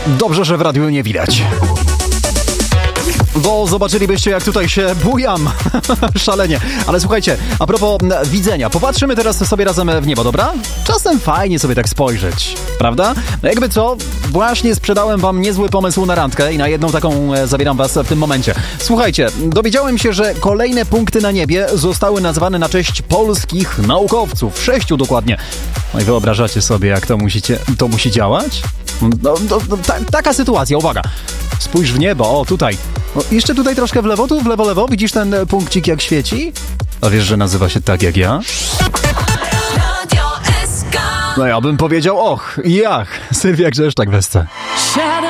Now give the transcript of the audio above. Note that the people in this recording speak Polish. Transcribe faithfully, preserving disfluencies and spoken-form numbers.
Dobrze, że w radiu nie widać. Bo zobaczylibyście, jak tutaj się bujam. Szalenie. Ale słuchajcie, a propos widzenia. Popatrzymy teraz sobie razem w niebo, dobra? Czasem fajnie sobie tak spojrzeć, prawda? No jakby co, właśnie sprzedałem wam niezły pomysł na randkę i na jedną taką zabieram was w tym momencie. Słuchajcie, dowiedziałem się, że kolejne punkty na niebie zostały nazwane na cześć polskich naukowców. Sześciu dokładnie. No i wyobrażacie sobie, jak to, musicie, to musi działać? No, no, no, ta, taka sytuacja, uwaga. Spójrz w niebo, o tutaj. No, jeszcze tutaj troszkę w lewo, tu w lewo, lewo. Widzisz ten punkcik, jak świeci? A wiesz, że nazywa się tak jak ja? No ja bym powiedział och, jach. Sylwia Grzeszczak w S C.